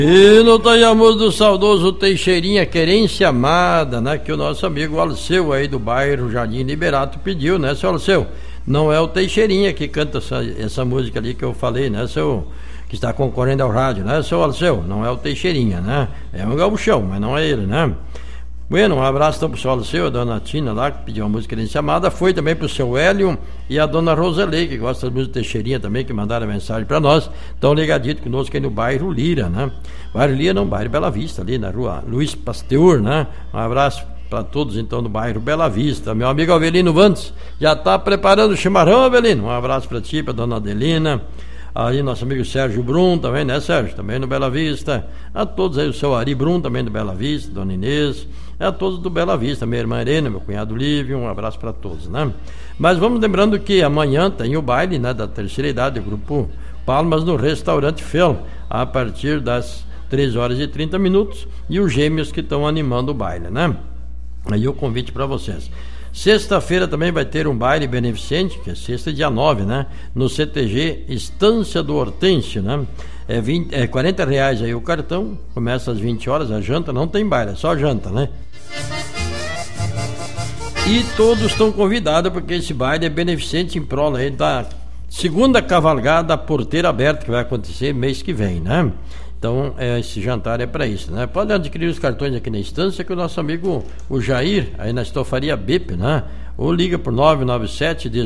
E não tenhamos do saudoso Teixeirinha, Querência Amada, né? Que o nosso amigo Alceu aí do bairro Jardim Liberato pediu, né, seu Alceu? Não é o Teixeirinha que canta essa música ali que eu falei, né, seu... que está concorrendo ao rádio, né, seu Alceu? Não é o Teixeirinha, né? É um gaúchão, mas não é ele, né? Bueno, um abraço então pro seu Alceu, a dona Tina lá, que pediu uma música Querência Amada. Foi também pro seu Hélio e a dona Roselei, que gosta da música Teixeirinha também, que mandaram mensagem para nós. Estão ligadinhos conosco aí no bairro Lira, né? Bairro Lira não, bairro Bela Vista, ali na rua Luiz Pasteur, né? Um abraço para todos então no bairro Bela Vista. Meu amigo Avelino Vantes já está preparando o chimarrão, Avelino. Um abraço para ti, para dona Adelina. Aí nosso amigo Sérgio Brum também, né, Sérgio? Também no Bela Vista. A todos aí, o seu Ari Brum também do Bela Vista, dona Inês. A todos do Bela Vista, minha irmã Irene, meu cunhado Lívio, um abraço para todos, né? Mas vamos lembrando que amanhã tem o baile, né, da terceira idade, do Grupo Palmas, no Restaurante Fel, a partir das 13h30, e os gêmeos que estão animando o baile, né? Aí o convite para vocês. Sexta-feira também vai ter um baile beneficente, que é sexta, dia 9, né? No CTG Estância do Hortêncio, né? É R$40 aí o cartão, começa às 20 horas, a janta não tem baile, é só janta, né? E todos estão convidados, porque esse baile é beneficente em prol aí da segunda cavalgada Porteira Aberta, que vai acontecer mês que vem, né? Então, esse jantar é para isso, né? Pode adquirir os cartões aqui na Estância, que o nosso amigo, o Jair, aí na Estofaria BIP, né? Ou liga por 997